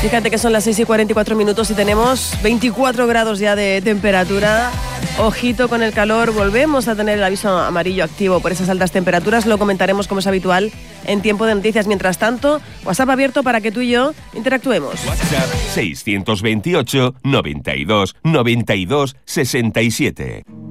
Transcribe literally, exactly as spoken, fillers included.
Fíjate que son las seis y cuarenta y cuatro minutos y tenemos veinticuatro grados ya de temperatura. Ojito con el calor, volvemos a tener el aviso amarillo activo por esas altas temperaturas. Lo comentaremos como es habitual en Tiempo de Noticias. Mientras tanto, WhatsApp abierto para que tú y yo interactuemos. WhatsApp seiscientos veintiocho, noventa y dos, noventa y dos, sesenta y siete.